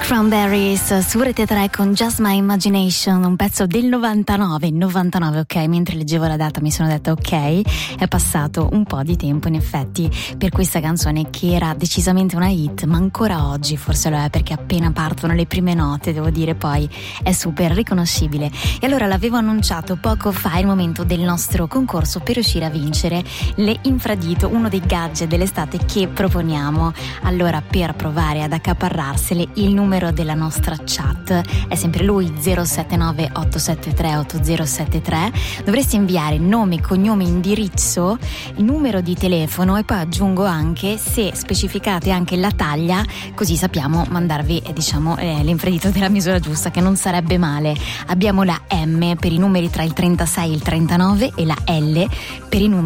Cranberries su Rete 3 con Just My Imagination, un pezzo del 99, ok, mentre leggevo la data mi sono detta ok, è passato un po' di tempo in effetti per questa canzone che era decisamente una hit, ma ancora oggi forse lo è, perché appena partono le prime note, devo dire, poi è super riconoscibile. E allora l'avevo annunciato poco fa, il momento del nostro concorso per riuscire a vincere le infradito, uno dei gadget dell'estate che proponiamo. Allora, per provare ad accaparrarsele, il numero della nostra chat è sempre lui, 079 873 8073. Dovresti inviare nome, cognome, indirizzo, il numero di telefono e poi aggiungo anche, se specificate anche la taglia, così sappiamo mandarvi l'infradito della misura giusta, che non sarebbe male. Abbiamo la M per i numeri tra il 36 e il 39 e la L per i numeri